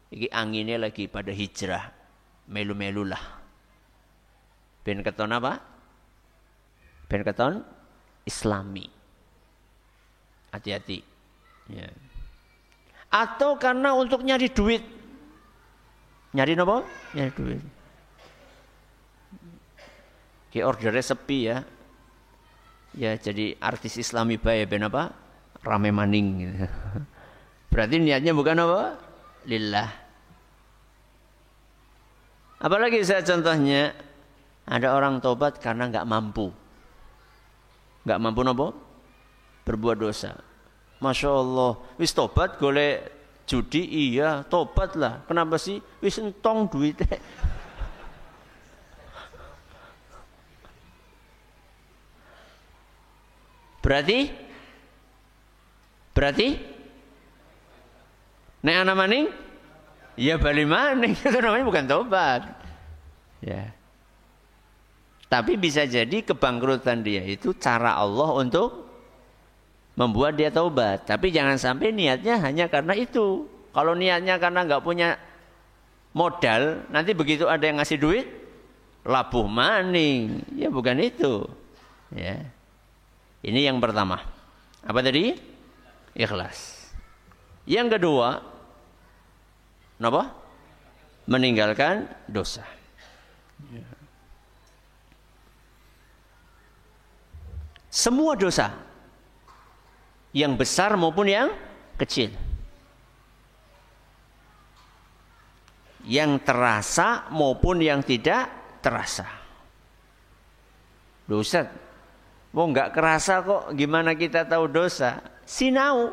Iki anginnya lagi pada hijrah. Melu-melu lah. Ben keton apa? Ben keton Islami. Hati-hati. Ya. Atau karena untuk nyari duit. Nyari apa? Nyari duit. Ki ordernya sepi ya. Ya jadi artis Islami bae ben apa? Rame maning gitu. Berarti niatnya bukan apa? Lillah. Apalagi saya contohnya ada orang tobat karena enggak mampu. Enggak mampu napa? Berbuat dosa. Masya Allah, wis tobat golek judi iya, tobat lah. Kenapa sih? Wis entong duitnya. Berarti nek ana maning ya bali maning. Itu namanya bukan tobat. Ya. Tapi bisa jadi kebangkrutan dia itu cara Allah untuk membuat dia taubat. Tapi jangan sampai niatnya hanya karena itu. Kalau niatnya karena enggak punya modal, nanti begitu ada yang ngasih duit labuh maning. Ya bukan itu. Ya. Ini yang pertama. Apa tadi? Ikhlas. Yang kedua, apa? Meninggalkan dosa. Ya. Semua dosa, yang besar maupun yang kecil, yang terasa maupun yang tidak terasa. Dosa, nggak kerasa kok, gimana kita tahu dosa? Sinau.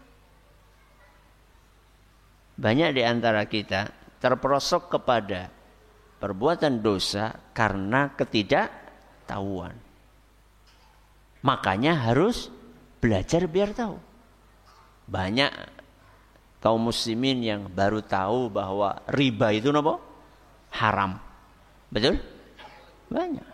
Banyak di antara kita terperosok kepada perbuatan dosa karena ketidaktahuan. Makanya harus belajar biar tahu. Banyak kaum muslimin yang baru tahu bahwa riba itu apa? Haram. Betul? Banyak.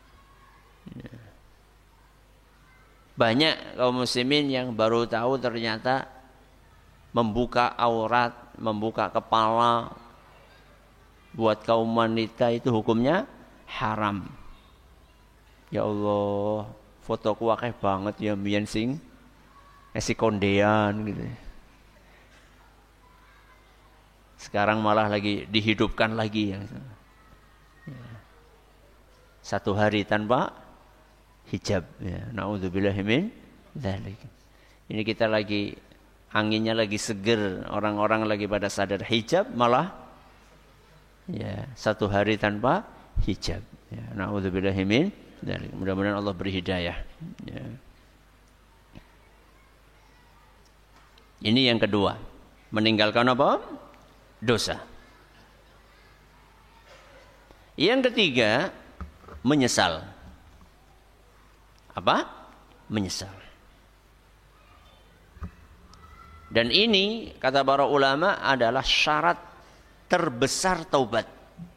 Banyak kaum muslimin yang baru tahu ternyata membuka aurat, membuka kepala buat kaum wanita itu hukumnya haram. Ya Allah, fotoku akeh banget ya mbiyen sing esi kondean gitu. Sekarang malah lagi dihidupkan lagi ya. Satu hari tanpa hijab ya. Nauzubillahi min dzalik. Ini kita lagi anginnya lagi seger, orang-orang lagi pada sadar hijab malah ya satu hari tanpa hijab. Ya, nauzubillahi min dzalik. Mudah-mudahan Allah beri hidayah. Ya. Ini yang kedua, meninggalkan apa? Dosa. Yang ketiga, menyesal. Apa? Menyesal. Dan ini kata para ulama adalah syarat terbesar taubat.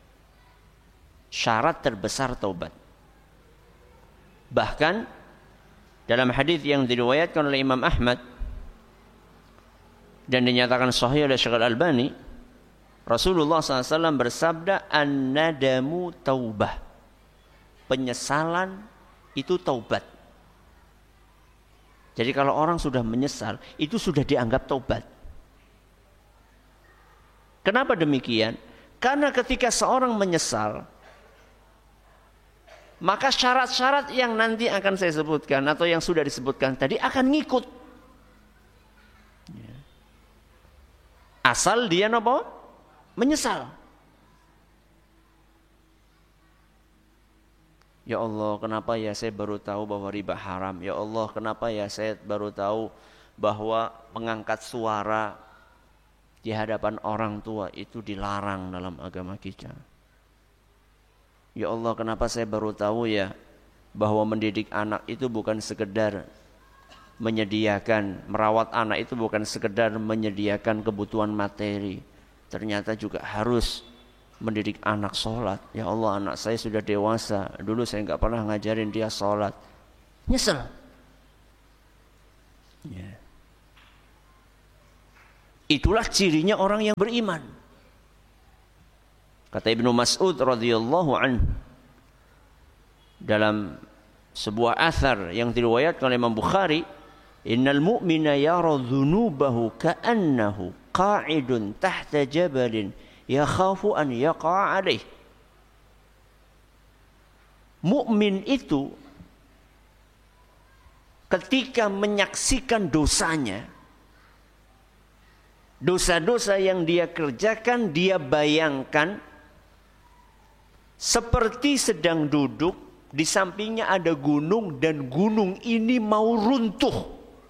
Syarat terbesar taubat. Bahkan dalam hadis yang diriwayatkan oleh Imam Ahmad dan dinyatakan sahih oleh Syekh Al-Albani, Rasulullah SAW bersabda, an-nadamu taubah. Penyesalan itu taubat. Jadi kalau orang sudah menyesal, itu sudah dianggap taubat. Kenapa demikian? Karena ketika seorang menyesal, maka syarat-syarat yang nanti akan saya sebutkan atau yang sudah disebutkan tadi akan ngikut. Asal dia apa? Menyesal. Ya Allah, kenapa ya saya baru tahu bahwa riba haram? Ya Allah, kenapa ya saya baru tahu bahwa mengangkat suara di hadapan orang tua itu dilarang dalam agama kita? Ya Allah, kenapa saya baru tahu ya bahwa mendidik anak itu bukan sekedar menyediakan, merawat anak itu bukan sekedar menyediakan kebutuhan materi. Ternyata juga harus mendidik anak sholat. Ya Allah, anak saya sudah dewasa, dulu saya enggak pernah ngajarin dia sholat. Nyesel. Ya. Itulah cirinya orang yang beriman. Kata Ibnu Mas'ud radhiyallahu anhu dalam sebuah athar yang diriwayatkan oleh Imam Bukhari, innal mu'mina yara dhunubahu ka'annahu qa'idun tahta jabalin yakhafu an yaqa'a alaih. Mukmin itu ketika menyaksikan dosanya, dosa-dosa yang dia kerjakan, dia bayangkan seperti sedang duduk di sampingnya ada gunung dan gunung ini mau runtuh.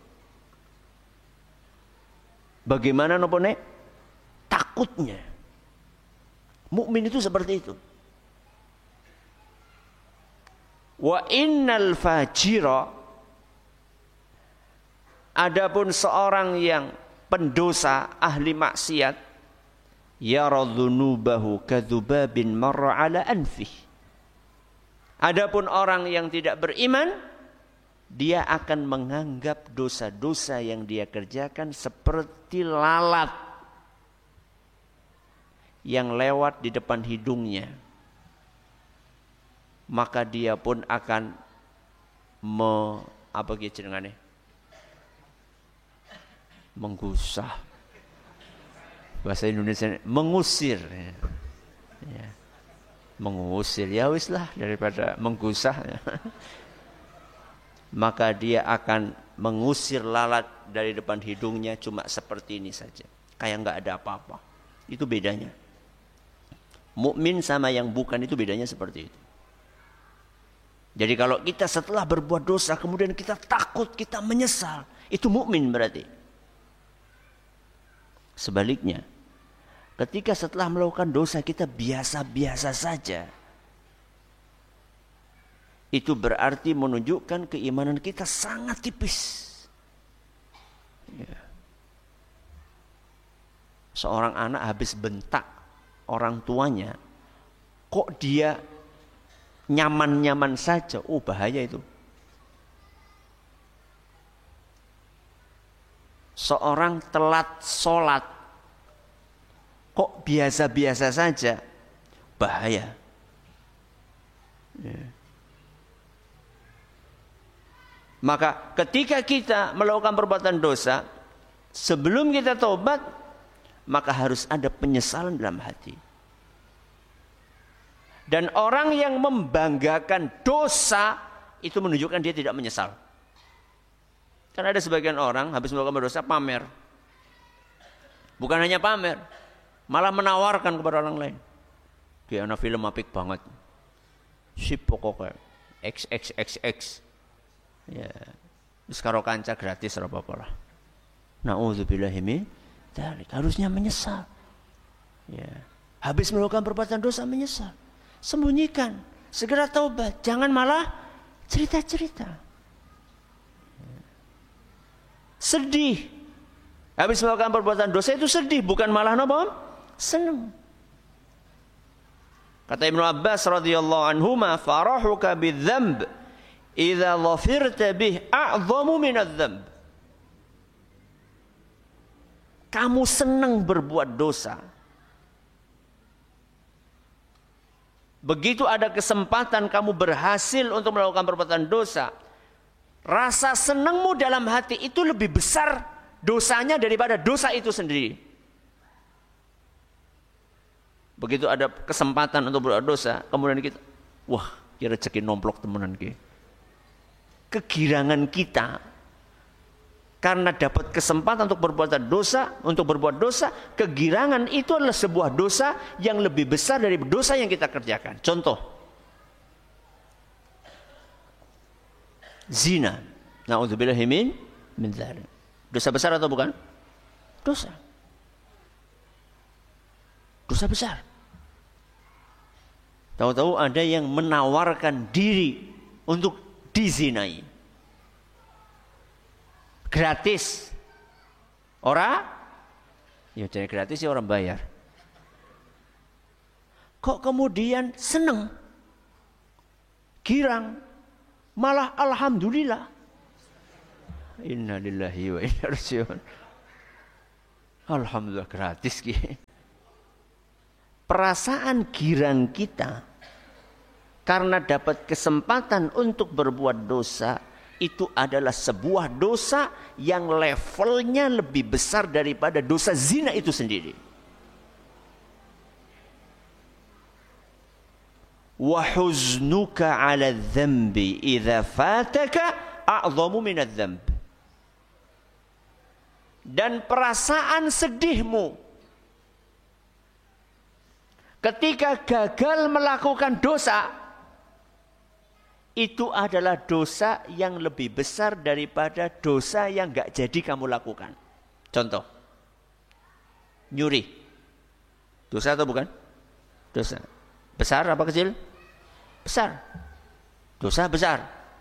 Bagaimana nopo nek? Takutnya. Mukmin itu seperti itu. Wa innal fajira, adapun seorang yang pendosa, ahli maksiat, yara dhunubahu kadzubabin marra ala anfih. Adapun orang yang tidak beriman, dia akan menganggap dosa-dosa yang dia kerjakan seperti lalat yang lewat di depan hidungnya. Maka dia pun akan menggusah. Bahasa Indonesia mengusir. Ya. Mengusir, ya wis lah daripada menggusah. Ya. Maka dia akan mengusir lalat dari depan hidungnya cuma seperti ini saja. Kayak enggak ada apa-apa. Itu bedanya. Mukmin sama yang bukan itu bedanya seperti itu. Jadi kalau kita setelah berbuat dosa kemudian kita takut, kita menyesal, itu mukmin berarti. Sebaliknya, ketika setelah melakukan dosa kita biasa-biasa saja, itu berarti menunjukkan keimanan kita sangat tipis. Ya. Seorang anak habis bentak orang tuanya, kok dia nyaman-nyaman saja, oh bahaya itu. Seorang telat sholat, kok biasa-biasa saja, bahaya. Ya. Maka ketika kita melakukan perbuatan dosa, sebelum kita taubat, maka harus ada penyesalan dalam hati. Dan orang yang membanggakan dosa itu menunjukkan dia tidak menyesal. Karena ada sebagian orang habis melakukan dosa pamer. Bukan hanya pamer, malah menawarkan kepada orang lain. Dia anak film apik banget. Sip pokoknya XXXX. Ya. Terus karo kanca gratis ora apa-apa lah. Nauzubillahi min dzalik. Harusnya menyesal. Ya. Habis melakukan perbuatan dosa menyesal. Sembunyikan, segera taubat, jangan malah cerita-cerita. Sedih. Habis melakukan perbuatan dosa itu sedih, bukan malah napa? Senang. Kata Ibnu Abbas radhiyallahu anhuma, farahuka bidzamb idza dhafirta bih a'dhamu minadz-dzamb. Kamu senang berbuat dosa. Begitu ada kesempatan kamu berhasil untuk melakukan perbuatan dosa, rasa senangmu dalam hati itu lebih besar dosanya daripada dosa itu sendiri. Begitu ada kesempatan untuk berbuat dosa, kemudian kita, wah, kira rezeki nomplok temenan ki. Kegirangan kita karena dapat kesempatan untuk berbuat dosa, kegirangan itu adalah sebuah dosa yang lebih besar dari dosa yang kita kerjakan. Contoh, zina. Na'udzubillahi min dzalik. Dosa besar atau bukan? Dosa. Dosa besar. Tahu-tahu ada yang menawarkan diri untuk dizinai. Gratis. Ora? Ya jadi gratis ya orang bayar. Kok kemudian seneng? Girang. Malah alhamdulillah. Inna lillahi wa inna ilaihi raji'un. Alhamdulillah gratis ki. perasaan girang kita karena dapat kesempatan untuk berbuat dosa, itu adalah sebuah dosa yang levelnya lebih besar daripada dosa zina itu sendiri. Wa huznuka 'ala adh-dhanbi idza fataka a'dhamu min adh-dhanb. Dan perasaan sedihmu ketika gagal melakukan dosa, itu adalah dosa yang lebih besar daripada dosa yang gak jadi kamu lakukan. Contoh, nyuri. Dosa atau bukan? Dosa. Besar apa kecil? Besar. Dosa besar.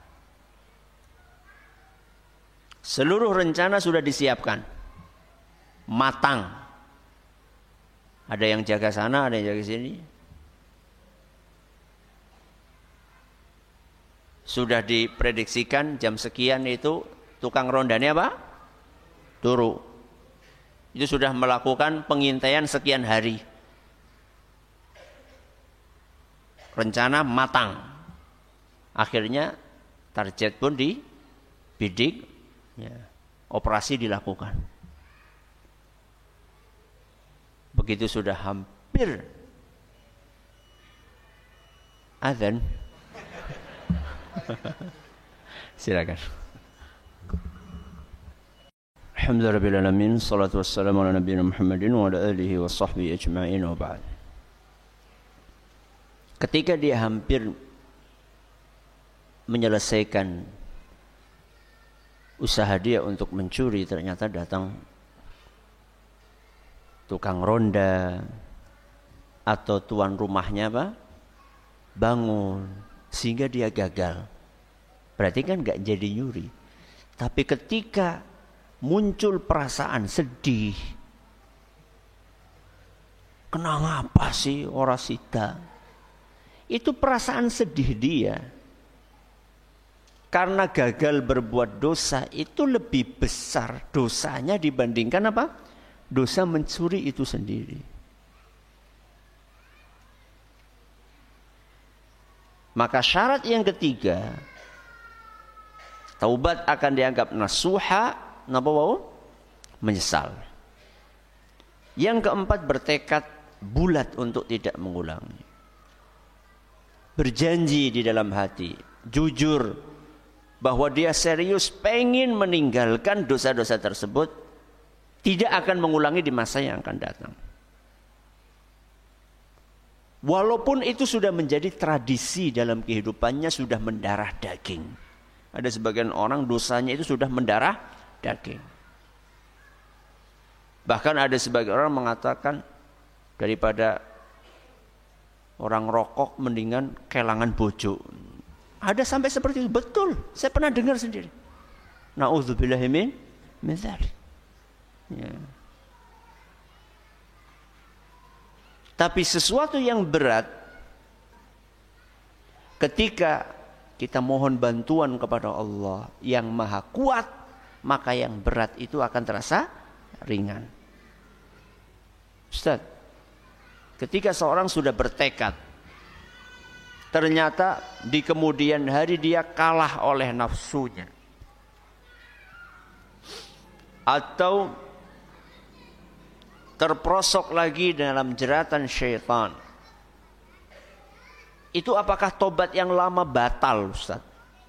Seluruh rencana sudah disiapkan. Matang. Ada yang jaga sana, ada yang jaga sini. Sudah diprediksikan jam sekian itu tukang rondanya apa? Turu. Itu sudah melakukan pengintaian sekian hari. Rencana matang. Akhirnya target pun dibidik, ya, operasi dilakukan. Begitu sudah hampir azan, silakan. Alhamdulillahirabbil salatu wassalamu ala nabiyina Muhammadin wa ala alihi wa sahbihi ajma'in wa ba'd. Ketika dia hampir menyelesaikan usaha dia untuk mencuri, ternyata datang tukang ronda atau tuan rumahnya apa? Bangun, sehingga dia gagal. Berarti kan gak jadi nyuri. Tapi ketika muncul perasaan sedih, kenapa apa sih orang sida? Itu perasaan sedih dia. Karena gagal berbuat dosa itu lebih besar dosanya dibandingkan apa? Dosa mencuri itu sendiri. Maka syarat yang ketiga, taubat akan dianggap nasuha, napa wau? Menyesal. Yang keempat, bertekad bulat untuk tidak mengulangi. Berjanji di dalam hati, jujur bahwa dia serius pengen meninggalkan dosa-dosa tersebut, tidak akan mengulangi di masa yang akan datang. Walaupun itu sudah menjadi tradisi dalam kehidupannya, sudah mendarah daging. Ada sebagian orang dosanya itu sudah mendarah daging. Bahkan ada sebagian orang mengatakan daripada orang rokok mendingan kelangan bojo. Ada sampai seperti itu. Betul, saya pernah dengar sendiri. Na'udzubillahi min dzalik. Ya. Tapi sesuatu yang berat, ketika kita mohon bantuan kepada Allah yang maha kuat, maka yang berat itu akan terasa ringan. Ustaz, ketika seorang sudah bertekad, ternyata di kemudian hari dia kalah oleh nafsunya, atau terperosok lagi dalam jeratan syaitan, itu apakah tobat yang lama batal, Ustaz?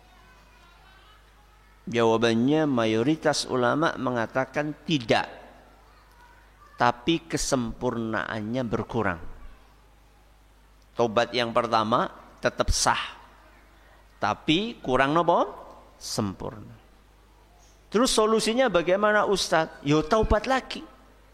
Jawabannya mayoritas ulama mengatakan tidak, tapi kesempurnaannya berkurang. Tobat yang pertama tetap sah, tapi kurang nopo? Sempurna. Terus solusinya bagaimana, Ustaz? Yo taubat lagi.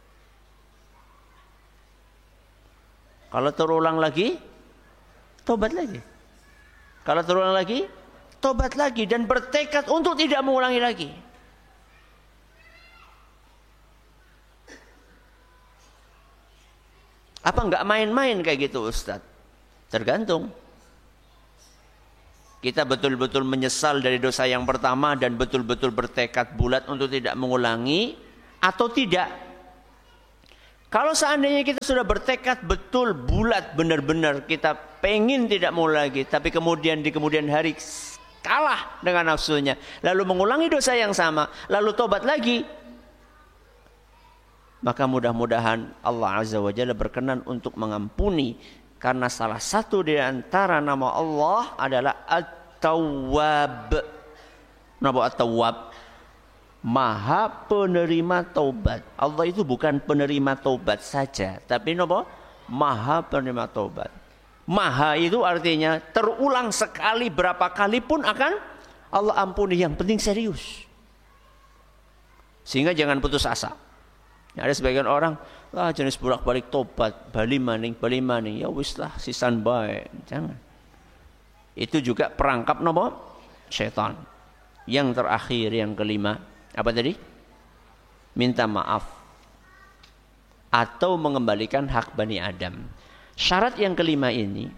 Kalau terulang lagi, tobat lagi. Kalau terulang lagi, tobat lagi dan bertekad untuk tidak mengulangi lagi. Apa enggak main-main kayak gitu, Ustaz? Tergantung. Kita betul-betul menyesal dari dosa yang pertama dan betul-betul bertekad bulat untuk tidak mengulangi, atau tidak. Kalau seandainya kita sudah bertekad betul, bulat, benar-benar kita pengen tidak mau lagi, tapi kemudian di kemudian hari kalah dengan nafsunya, lalu mengulangi dosa yang sama, lalu tobat lagi, maka mudah-mudahan Allah Azza wa Jalla berkenan untuk mengampuni, karena salah satu di antara nama Allah adalah At-Tawwab. Nama At-Tawwab, Maha penerima taubat. Allah itu bukan penerima taubat saja, tapi apa? Maha penerima taubat. Maha itu artinya terulang sekali, berapa kali pun akan Allah ampuni. Yang penting serius. Sehingga jangan putus asa. Ada sebagian orang, jenis bolak-balik tobat, bali maning. Ya wis lah, sisan bae. Jangan. Itu juga perangkap apa? Setan. Yang terakhir, yang kelima, apa tadi? Minta maaf atau mengembalikan hak Bani Adam. Syarat yang kelima ini,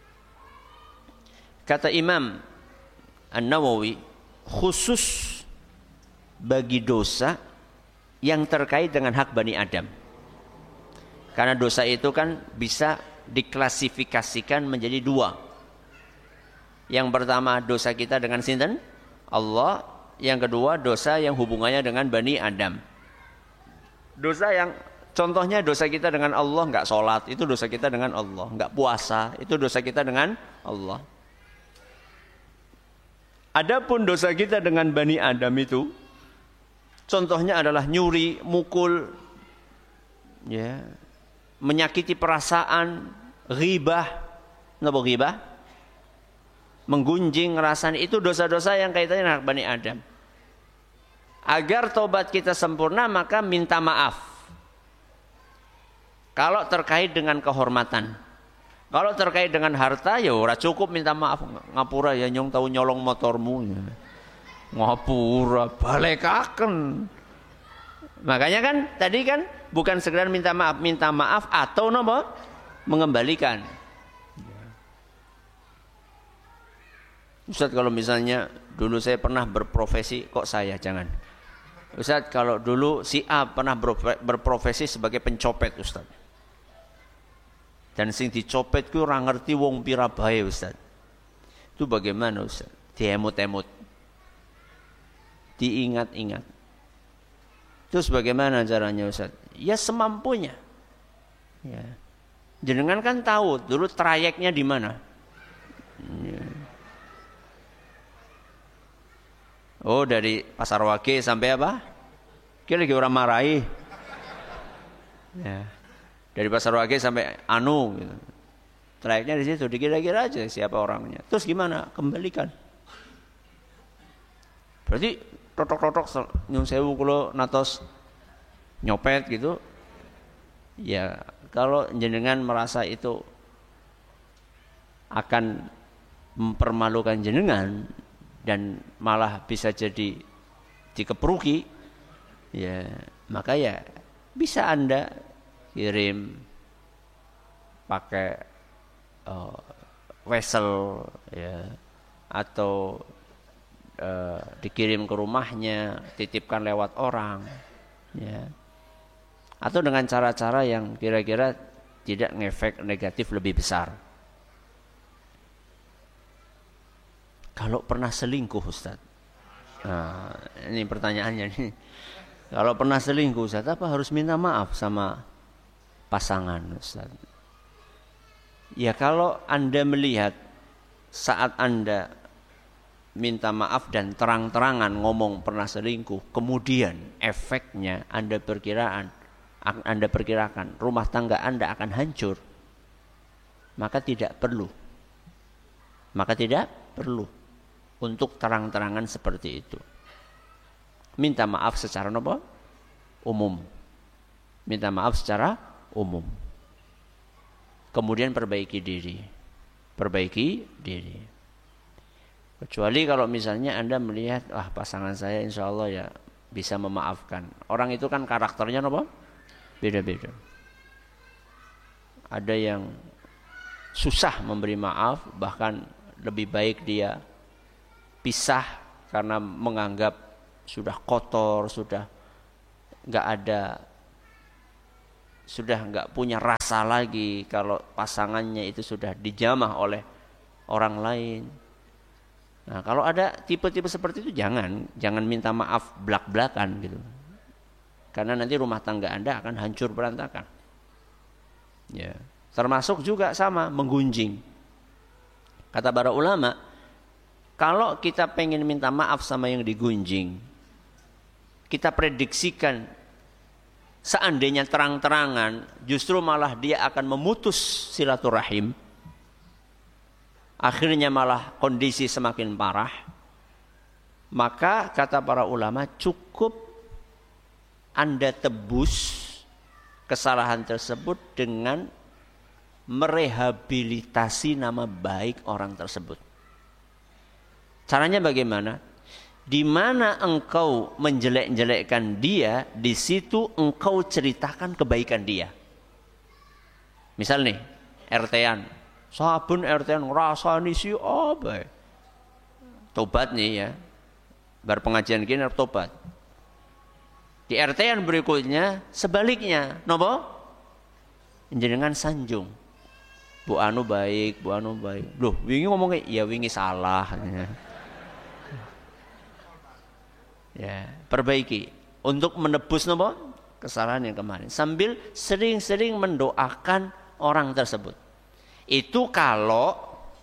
kata Imam An-Nawawi, khusus bagi dosa yang terkait dengan hak Bani Adam. Karena dosa itu kan bisa diklasifikasikan menjadi dua. Yang pertama dosa kita dengan sinten? Allah. Yang kedua dosa yang hubungannya dengan Bani Adam. Dosa yang contohnya dosa kita dengan Allah, enggak sholat, itu dosa kita dengan Allah. Enggak puasa, itu dosa kita dengan Allah. Adapun dosa kita dengan Bani Adam itu, contohnya adalah nyuri, mukul, ya, menyakiti perasaan, ghibah, napa ghibah? Menggunjing rasanya, itu dosa-dosa yang kaitannya dengan Bani Adam. Agar tobat kita sempurna, maka minta maaf. Kalau terkait dengan kehormatan, kalau terkait dengan harta, ya ora cukup minta maaf. Ngapura ya nyong tahu nyolong motormu, ya. Ngapura balekaken. Makanya kan tadi kan bukan sekedar minta maaf atau nopo mengembalikan. Ustaz, kalau misalnya dulu saya pernah berprofesi, kok saya jangan. Ustaz, kalau dulu si A pernah berprofesi sebagai pencopet, Ustaz. Dan sing dicopet ku ora ngerti wong pira bae, Ustaz. Itu bagaimana, Ustaz? Diemut-emut. Diingat-ingat. Terus bagaimana caranya, Ustaz? Ya semampunya. Ya. Jenengan kan tahu dulu trayeknya di mana. Ya. Oh, dari Pasar Wage sampai apa? Kira-kira orang marahi. Ya. Dari Pasar Wage sampai Anu gitu. Trayeknya di situ, dikira-kira aja siapa orangnya. Terus gimana? Kembalikan. Berarti totok-totok nyun sewu kula natos nyopet gitu. Ya, kalau jenengan merasa itu akan mempermalukan jenengan dan malah bisa jadi dikepruki, ya maka ya bisa Anda kirim pakai wesel, ya, atau dikirim ke rumahnya, titipkan lewat orang, ya, atau dengan cara-cara yang kira-kira tidak ngefek negatif lebih besar. Kalau pernah selingkuh, Ustaz. Nah, ini pertanyaannya nih. Kalau pernah selingkuh, Ustaz, apa harus minta maaf sama pasangan, Ustaz? Ya kalau Anda melihat saat Anda minta maaf dan terang-terangan ngomong pernah selingkuh, kemudian efeknya Anda perkirakan rumah tangga Anda akan hancur, maka tidak perlu untuk terang-terangan seperti itu. Minta maaf secara umum. Minta maaf secara umum. Kemudian perbaiki diri. Kecuali kalau misalnya Anda melihat, pasangan saya insya Allah ya bisa memaafkan. Orang itu kan karakternya beda-beda. Ada yang susah memberi maaf, bahkan lebih baik dia pisah karena menganggap sudah kotor, sudah nggak ada sudah enggak punya rasa lagi kalau pasangannya itu sudah dijamah oleh orang lain. Nah, kalau ada tipe-tipe seperti itu jangan minta maaf blak-blakan gitu. Karena nanti rumah tangga Anda akan hancur berantakan. Ya, termasuk juga sama menggunjing. Kata para ulama, kalau kita pengen minta maaf sama yang digunjing, kita prediksikan seandainya terang-terangan justru malah dia akan memutus silaturahim. Akhirnya malah kondisi semakin parah. Maka kata para ulama cukup Anda tebus kesalahan tersebut dengan merehabilitasi nama baik orang tersebut. Caranya bagaimana? Di mana engkau menjelek-jelekkan dia, di situ engkau ceritakan kebaikan dia. Misal nih, RT-an. Sabun RT-an ngrasani si apa? Tobat nih ya. Bar pengajian gini tobat. Di RT-an berikutnya sebaliknya, napa? Jenengan sanjung. Bu anu baik, Bu anu baik. Loh, wingi ngomongnya ya wingi salah. Ya, perbaiki untuk menebus napa? Kesalahan yang kemarin. Sambil sering-sering mendoakan orang tersebut. Itu kalau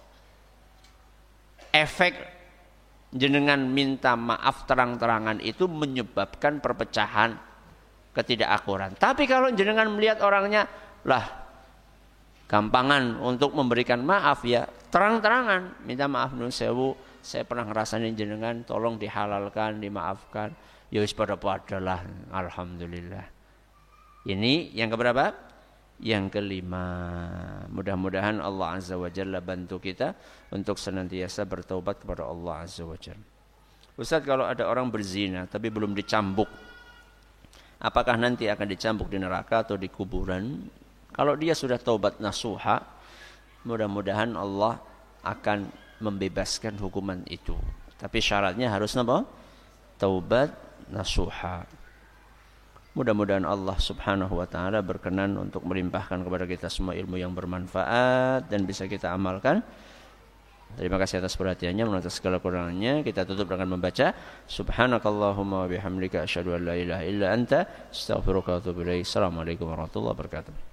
efek jenengan minta maaf terang-terangan itu menyebabkan perpecahan, ketidakakuran. Tapi kalau jenengan melihat orangnya lah gampangan untuk memberikan maaf ya terang-terangan minta maaf nun sewu, saya pernah ngerasain jenengan, tolong dihalalkan, dimaafkan. Ya wis pada-padalah, alhamdulillah. Ini yang keberapa? Yang kelima. Mudah-mudahan Allah Azza wa Jalla bantu kita untuk senantiasa bertaubat kepada Allah Azza wa Jalla. Ustaz, kalau ada orang berzina tapi belum dicambuk, apakah nanti akan dicambuk di neraka atau di kuburan? Kalau dia sudah taubat nasuha, mudah-mudahan Allah akan membebaskan hukuman itu. Tapi syaratnya harus apa? Taubat nasuha. Mudah-mudahan Allah Subhanahu wa taala berkenan untuk melimpahkan kepada kita semua ilmu yang bermanfaat dan bisa kita amalkan. Terima kasih atas perhatiannya, menurut segala kurangannya. Kita tutup dengan membaca Subhanakallahumma wa bihamdika asyhadu an la ilaha illa anta astaghfiruka wa atubu ilaik. Assalamualaikum warahmatullahi wabarakatuh.